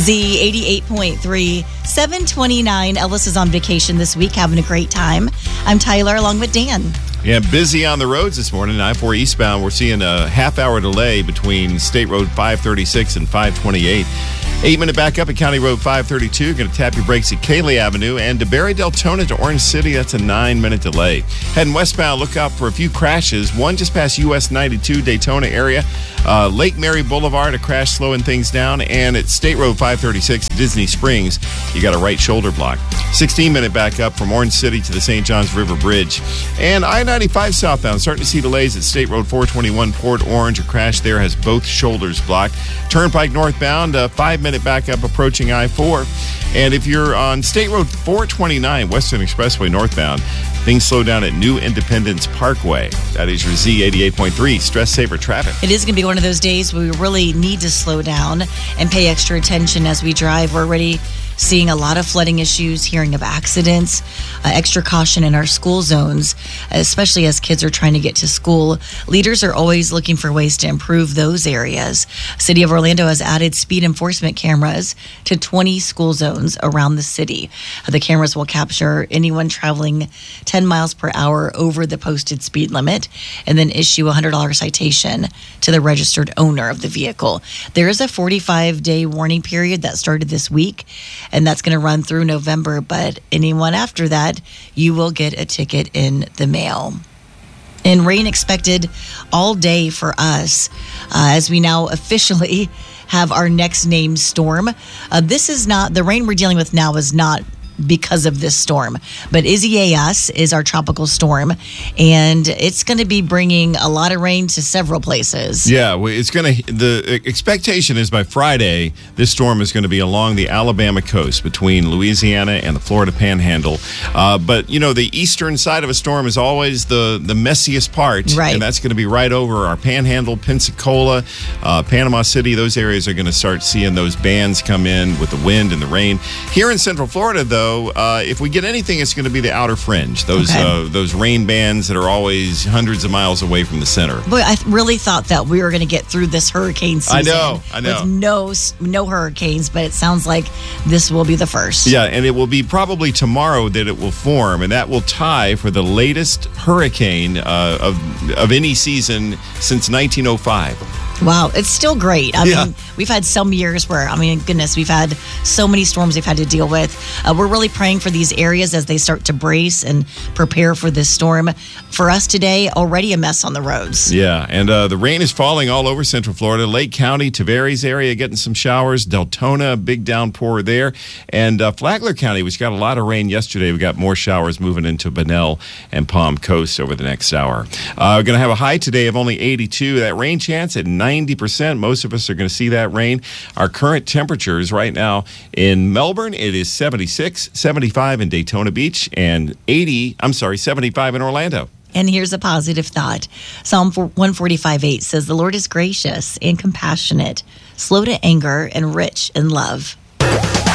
Z88.3, 729. Elvis is on vacation this week, having a great time. I'm Tyler, along with Dan. Yeah, busy on the roads this morning. I-4 eastbound, we're seeing a half-hour delay between State Road 536 and 528. 8-minute backup at County Road 532. Going to tap your brakes at Cayley Avenue. And DeBerry Deltona to Orange City, that's a 9-minute delay. Heading westbound, look out for a few crashes. One just past US 92 Daytona area. Lake Mary Boulevard, a crash slowing things down. And at State Road 536, Disney Springs, you got a right shoulder block. 16-minute backup from Orange City to the St. Johns River Bridge. And I-95 southbound, starting to see delays at State Road 421 Port Orange. A crash there has both shoulders blocked. Turnpike northbound, a 5-minute backup approaching I-4. And if you're on State Road 429, Western Expressway northbound, things slow down at New Independence Parkway. That is your Z88.3 Stress Saver traffic. It is going to be one of those days where we really need to slow down and pay extra attention as we drive. We're already seeing a lot of flooding issues, hearing of accidents, extra caution in our school zones, especially as kids are trying to get to school. Leaders are always looking for ways to improve those areas. City of Orlando has added speed enforcement cameras to 20 school zones around the city. The cameras will capture anyone traveling 10 miles per hour over the posted speed limit and then issue a $100 citation to the registered owner of the vehicle. There is a 45-day warning period that started this week, and that's going to run through November, but anyone after that, you will get a ticket in the mail. And rain expected all day for us as we now officially have our next named storm. This is not, the rain we're dealing with now is not because of this storm, but Isaias is our tropical storm, and it's going to be bringing a lot of rain to several places. Yeah, it's going to. The expectation is by Friday, this storm is going to be along the Alabama coast between Louisiana and the Florida Panhandle. But you know, the eastern side of a storm is always the messiest part, right? And that's going to be right over our Panhandle, Pensacola, Panama City. Those areas are going to start seeing those bands come in with the wind and the rain. Here in Central Florida, though, if we get anything, it's going to be the outer fringe. Those rain bands that are always hundreds of miles away from the center. Boy, I really thought that we were going to get through this hurricane season. I know. With no hurricanes, but it sounds like this will be the first. Yeah, and it will be probably tomorrow that it will form, and that will tie for the latest hurricane of any season since 1905. Wow, it's still great. I mean, we've had some years where, goodness, we've had so many storms we've had to deal with. We're really praying for these areas as they start to brace and prepare for this storm. For us today, already a mess on the roads. Yeah, and the rain is falling all over Central Florida. Lake County, Tavares area getting some showers. Deltona, big downpour there. And Flagler County, which got a lot of rain yesterday. We got more showers moving into Bunnell and Palm Coast over the next hour. We're going to have a high today of only 82. That rain chance at 90%. Most of us are going to see that rain. Our current temperatures right now in Melbourne, it is 76, 75 in Daytona Beach, and 75 in Orlando. And here's a positive thought. Psalm 145:8 says, "The Lord is gracious and compassionate, slow to anger, and rich in love."